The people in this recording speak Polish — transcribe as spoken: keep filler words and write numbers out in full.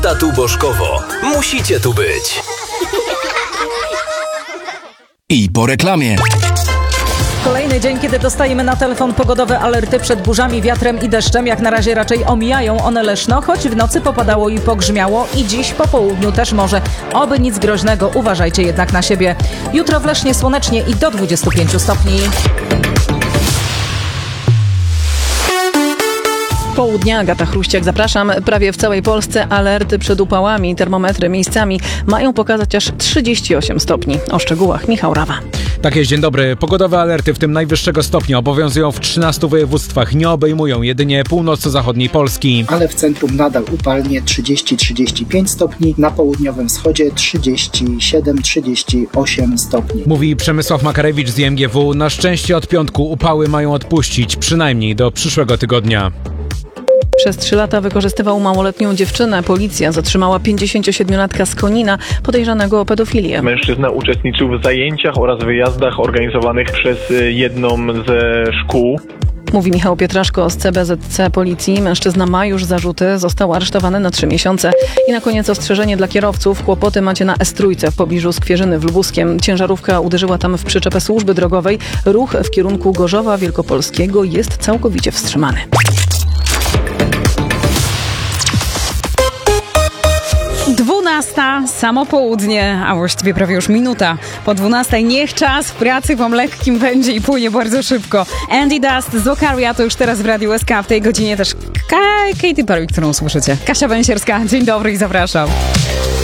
Tatu Bożkowo. Musicie tu być. I po reklamie. Kolejny dzień, kiedy dostajemy na telefon pogodowe alerty przed burzami, wiatrem i deszczem. Jak na razie raczej omijają one Leszno, choć w nocy popadało i pogrzmiało i dziś po południu też może. Oby nic groźnego, uważajcie jednak na siebie. Jutro w Lesznie słonecznie i do dwudziestu pięciu stopni. Południa, Agata Chruściak, zapraszam. Prawie w całej Polsce alerty przed upałami. Termometry miejscami mają pokazać aż trzydzieści osiem stopni. O szczegółach Michał Rawa. Tak jest, dzień dobry. Pogodowe alerty, w tym najwyższego stopnia, obowiązują w trzynastu województwach. Nie obejmują jedynie północno-zachodniej Polski. Ale w centrum nadal upalnie trzydzieści do trzydziestu pięciu stopni, na południowym wschodzie trzydzieści siedem do trzydziestu ośmiu stopni. Mówi Przemysław Makarewicz z I M G W. Na szczęście od piątku upały mają odpuścić, przynajmniej do przyszłego tygodnia. Przez trzy lata wykorzystywał małoletnią dziewczynę. Policja zatrzymała pięćdziesięciosiedmiolatka z Konina podejrzanego o pedofilię. Mężczyzna uczestniczył w zajęciach oraz wyjazdach organizowanych przez jedną ze szkół. Mówi Michał Pietraszko z C B Z C Policji. Mężczyzna ma już zarzuty, został aresztowany na trzy miesiące. I na koniec ostrzeżenie dla kierowców. Kłopoty macie na S trzy w pobliżu Skwierzyny w Lubuskiem. Ciężarówka uderzyła tam w przyczepę służby drogowej. Ruch w kierunku Gorzowa Wielkopolskiego jest całkowicie wstrzymany. Dwunasta, samo południe, a właściwie prawie już minuta po dwunastej. Niech czas w pracy wam lekkim będzie i płynie bardzo szybko. Andy Dust, Zokaria to już teraz w Radiu S K. W tej godzinie też Katy Perry, którą słyszycie. Kasia Węsierska, dzień dobry i zapraszam.